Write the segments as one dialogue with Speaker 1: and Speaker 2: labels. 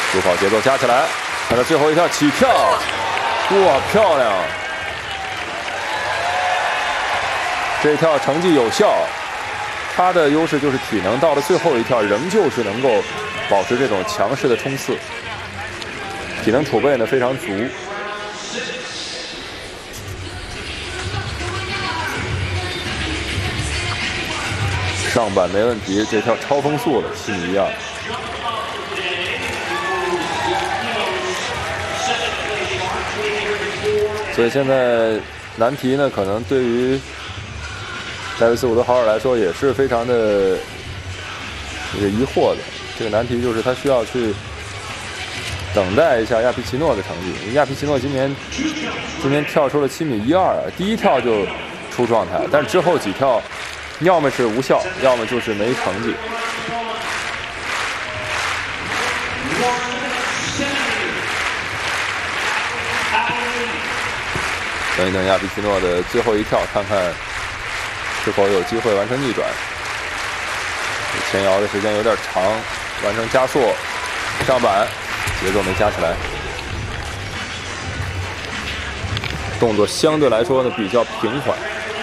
Speaker 1: 主跑节奏加起来，看到最后一跳起跳，哇，漂亮！这一跳成绩有效，他的优势就是体能，到了最后一跳仍旧是能够保持这种强势的冲刺，体能储备呢非常足。上板没问题，这跳超风速了，7米12。所以现在难题呢，可能对于戴维斯伍德豪尔来说也是非常的这个疑惑的。这个难题就是他需要去等待一下亚皮奇诺的成绩。亚皮奇诺今天跳出了7米12，第一跳就出状态，但是之后几跳要么是无效，要么就是没成绩。等一等亚皮奇诺的最后一跳，看看是否有机会完成逆转。前摇的时间有点长，完成加速，上板节奏没加起来，动作相对来说呢比较平缓。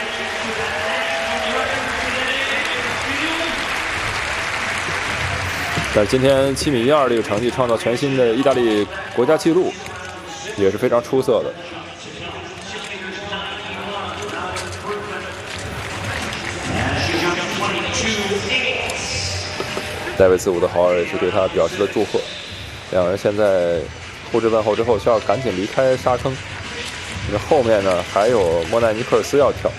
Speaker 1: 但是今天7米12这个成绩创造全新的意大利国家纪录，也是非常出色的。戴维斯伍德豪尔也是对他表示了祝贺。两人现在互致问候之后，需要赶紧离开沙坑，因为后面呢还有莫奈尼克尔斯要跳。